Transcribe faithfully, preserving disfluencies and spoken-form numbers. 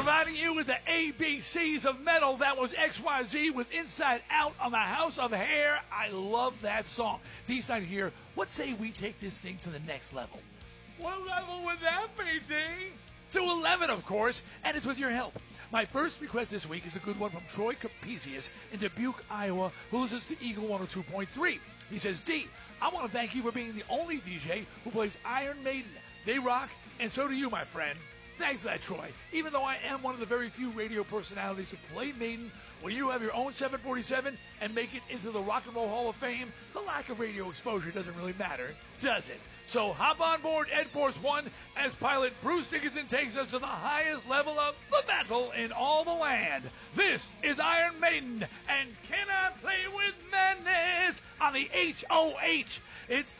Providing you with the A B Cs of metal. That was X Y Z with Inside Out on the House of Hair. I love that song. D-side here, what say we take this thing to the next level? What level would that be, D? To eleven, of course, and it's with your help. My first request this week is a good one from Troy Capesius in Dubuque, Iowa, who listens to Eagle one oh two point three. He says, D, I want to thank you for being the only D J who plays Iron Maiden. They rock, and so do you, my friend. Thanks for that, Troy. Even though I am one of the very few radio personalities who play Maiden, when you have your own seven forty-seven and make it into the Rock and Roll Hall of Fame, the lack of radio exposure doesn't really matter, does it? So hop on board Ed Force One as pilot Bruce Dickinson takes us to the highest level of the metal in all the land. This is Iron Maiden, and Can I Play With Madness on the H O H. It's